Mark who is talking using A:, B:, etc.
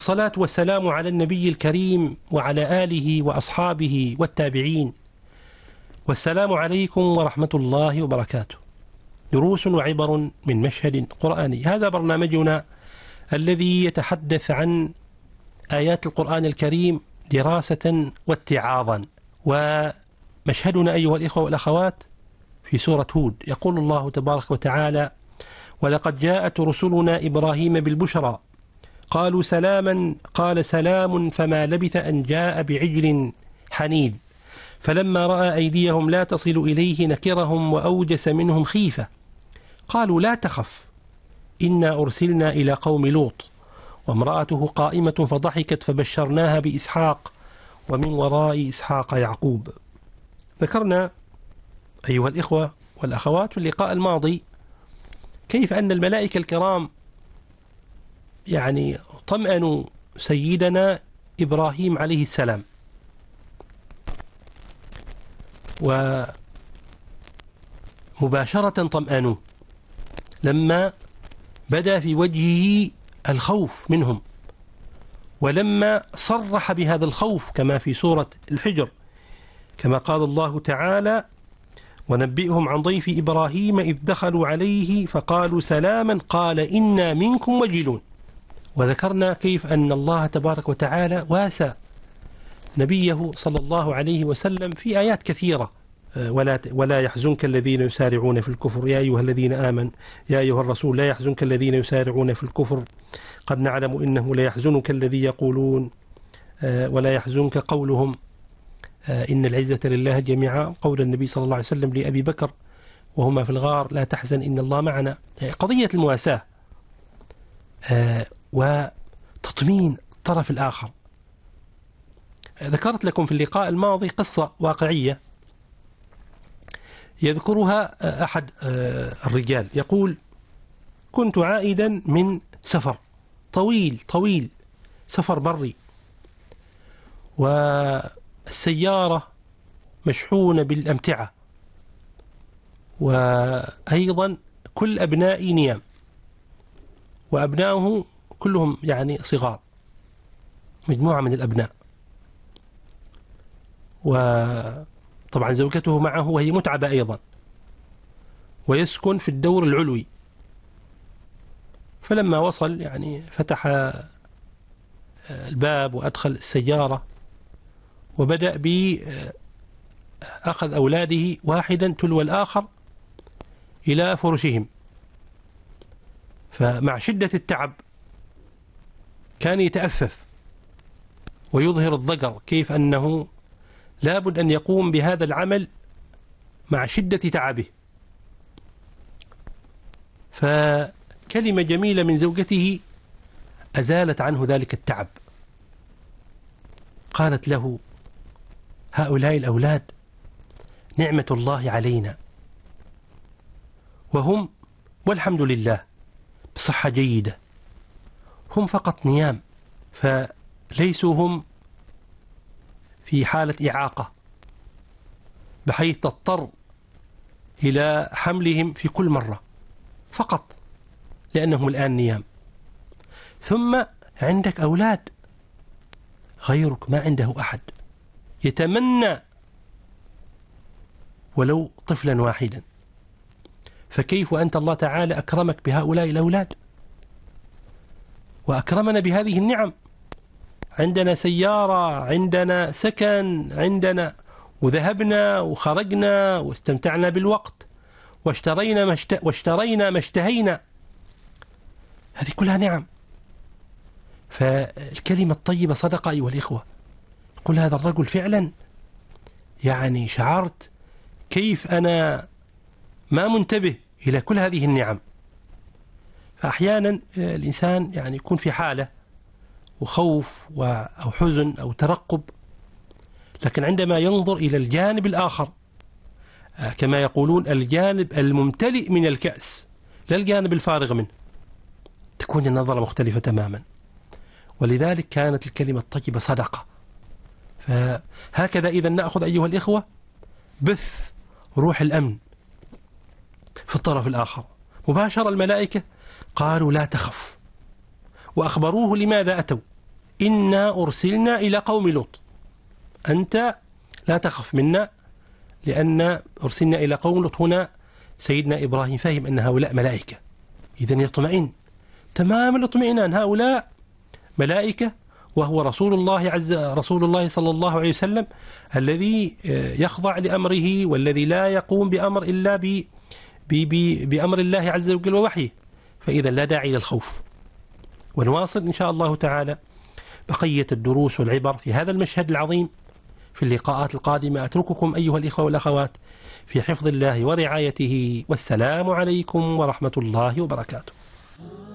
A: الصلاة والسلام على النبي الكريم وعلى آله وأصحابه والتابعين، والسلام عليكم ورحمة الله وبركاته. دروس وعبر من مشهد قرآني. هذا برنامجنا الذي يتحدث عن آيات القرآن الكريم دراسة واتعاظا. ومشهدنا أيها الإخوة والأخوات في سورة هود. يقول الله تبارك وتعالى: ولقد جاءت رسلنا إبراهيم بالبشرى قالوا سلاما قال سلام فما لبث أن جاء بعجل حنيذ فلما رأى أيديهم لا تصل إليه نكرهم وأوجس منهم خيفة قالوا لا تخف إنا أرسلنا إلى قوم لوط وامرأته قائمة فضحكت فبشرناها بإسحاق ومن وراء إسحاق يعقوب. ذكرنا أيها الإخوة والأخوات في اللقاء الماضي كيف أن الملائكة الكرام طمأنوا سيدنا إبراهيم عليه السلام، ومباشرة طمأنوه لما بدا في وجهه الخوف منهم، ولما صرح بهذا الخوف كما في سورة الحجر، كما قال الله تعالى: ونبئهم عن ضيف إبراهيم إذ دخلوا عليه فقالوا سلاما قال إنا منكم وجلون. وذكرنا كيف أن الله تبارك وتعالى واسى نبيه صلى الله عليه وسلم في آيات كثيرة: ولا يحزنك الذين يسارعون في الكفر يا أيها الذين آمنوا يا أيها الرسول لا يحزنك الذين يسارعون في الكفر قد نعلم إنه لا يحزنك الذي يقولون ولا يحزنك قولهم إن العزة لله جميعا. قول النبي صلى الله عليه وسلم لأبي بكر وهما في الغار: لا تحزن إن الله معنا. قضية المواساة وتطمين الطرف الآخر. ذكرت لكم في اللقاء الماضي قصة واقعية يذكرها أحد الرجال، يقول: كنت عائدا من سفر طويل سفر بري، والسيارة مشحونة بالأمتعة، وأيضا كل أبنائي نيام، وأبنائه كلهم صغار، مجموعة من الأبناء، وطبعا زوجته معه وهي متعبة أيضا، ويسكن في الدور العلوي. فلما وصل فتح الباب وأدخل السيارة وبدأ بأخذ أولاده واحدا تلو الآخر إلى فرشهم. فمع شدة التعب كان يتأفف ويظهر الضجر، كيف أنه لابد أن يقوم بهذا العمل مع شدة تعبه. فكلمة جميلة من زوجته أزالت عنه ذلك التعب. قالت له: هؤلاء الأولاد نعمة الله علينا، وهم والحمد لله بصحة جيدة، هم فقط نيام، فليسوا هم في حالة إعاقة بحيث تضطر إلى حملهم في كل مرة، فقط لأنهم الآن نيام. ثم عندك أولاد غيرك ما عنده أحد يتمنى ولو طفلا واحدا، فكيف وأنت الله تعالى أكرمك بهؤلاء الأولاد وأكرمنا بهذه النعم؟ عندنا سيارة، عندنا سكن، عندنا، وذهبنا وخرجنا واستمتعنا بالوقت واشترينا ما اشتهينا، هذه كلها نعم. فالكلمة الطيبة صدقة أيها الإخوة. يقول هذا الرجل فعلا شعرت كيف أنا ما منتبه إلى كل هذه النعم. فأحيانا الإنسان يكون في حالة وخوف أو حزن أو ترقب، لكن عندما ينظر إلى الجانب الآخر، كما يقولون الجانب الممتلئ من الكأس لا الجانب الفارغ منه، تكون النظرة مختلفة تماما. ولذلك كانت الكلمة الطيبة صدقة. فهكذا إذا نأخذ أيها الإخوة بث روح الأمن في الطرف الآخر. مباشرة الملائكة قالوا لا تخف، وأخبروه لماذا أتوا، إنا أرسلنا إلى قوم لوط، أنت لا تخف منا لأن أرسلنا إلى قوم لوط. هنا سيدنا إبراهيم فهم أن هؤلاء ملائكة، إذن يطمئن تمام الاطمئنان، هؤلاء ملائكة وهو رسول الله صلى الله عليه وسلم الذي يخضع لأمره والذي لا يقوم بأمر إلا بأمر الله عز وجل ووحيه، فإذا لا داعي للخوف. ونواصل إن شاء الله تعالى بقية الدروس والعبر في هذا المشهد العظيم في اللقاءات القادمة. أترككم أيها الإخوة والأخوات في حفظ الله ورعايته، والسلام عليكم ورحمة الله وبركاته.